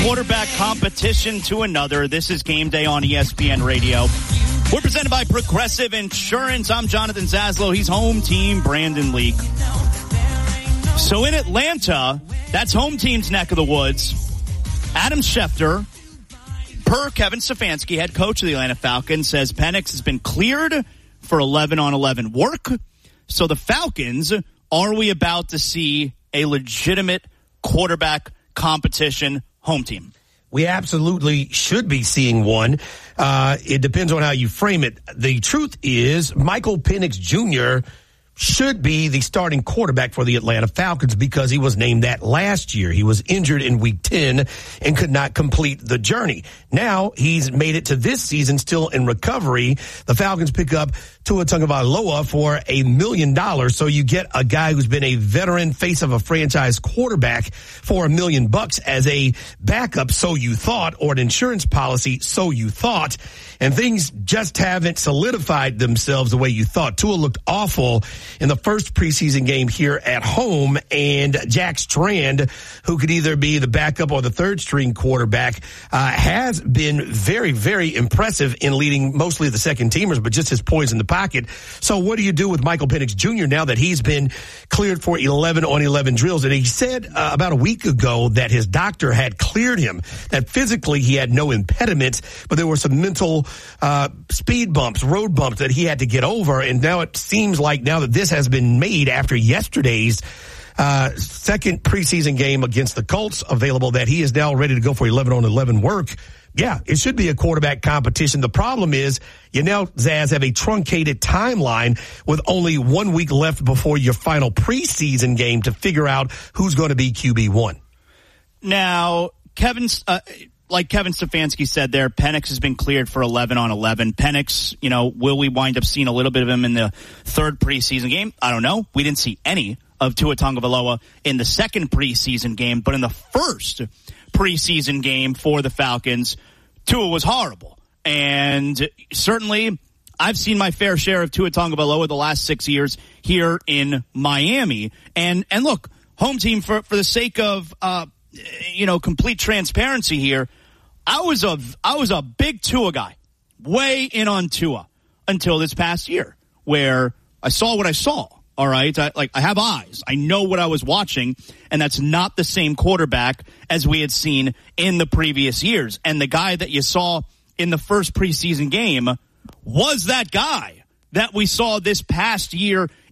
quarterback competition to another. This is Game Day on ESPN Radio. We're presented by Progressive Insurance. I'm Jonathan Zaslow. He's home team Brandon Leak. So in Atlanta, that's home team's neck of the woods. Adam Schefter, per Kevin Stefanski, head coach of the Atlanta Falcons, says Penix has been cleared for 11-on-11 work. So the Falcons, are we about to see a legitimate quarterback competition home team? We absolutely should be seeing one. It depends on how you frame it. The truth is Michael Penix Jr. should be the starting quarterback for the Atlanta Falcons because he was named that last year. He was injured in week 10 and could not complete the journey. Now he's made it to this season still in recovery. The Falcons pick up Tua Tagovailoa for $1 million. So you get a guy who's been a veteran face of a franchise quarterback for $1 million as a backup. So you thought, or an insurance policy. So you thought, and things just haven't solidified themselves the way you thought. Tua looked awful in the first preseason game here at home, and Jack Strand, who could either be the backup or the third string quarterback, has been very, very impressive in leading mostly the second teamers, but just his poise in the pocket. So what do you do with Michael Penix Jr. now that he's been cleared for 11-on-11 drills? And he said about a week ago that his doctor had cleared him, that physically he had no impediments, but there were some mental speed bumps, road bumps that he had to get over. And now it seems like now that this has been made after yesterday's second preseason game against the Colts available, that he is now ready to go for 11-on-11 work. Yeah, it should be a quarterback competition. The problem is you now, Zaz, have a truncated timeline with only 1 week left before your final preseason game to figure out who's going to be QB1. Now, like Kevin Stefanski said there, Penix has been cleared for 11-on-11. Penix, will we wind up seeing a little bit of him in the third preseason game? I don't know. We didn't see any of Tua Tagovailoa in the second preseason game, but in the first preseason game for the Falcons, Tua was horrible. And certainly I've seen my fair share of Tua Tagovailoa the last 6 years here in Miami. And look, home team, for the sake of complete transparency here, I was a big Tua guy, way in on Tua until this past year, where I saw what I saw. All right, I have eyes. I know what I was watching, and that's not the same quarterback as we had seen in the previous years. And the guy that you saw in the first preseason game was that guy that we saw this past year